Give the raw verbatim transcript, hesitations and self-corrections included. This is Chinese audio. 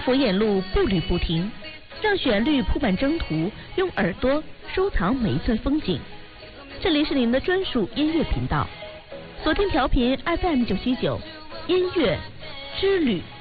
佛眼路步履不停，让旋律铺满征途，用耳朵收藏每一寸风景。这里是您的专属音乐频道，锁定调频 F M 九七九，音乐之旅。